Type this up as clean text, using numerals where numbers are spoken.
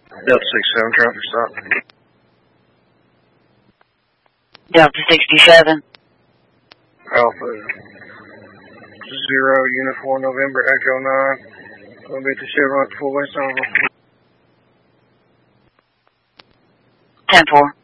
Delta 67, traffic stop. Delta 67. Alpha 0, Uniform November, Echo 9. Gonna be at the Chevron at the full west angle. 10-4.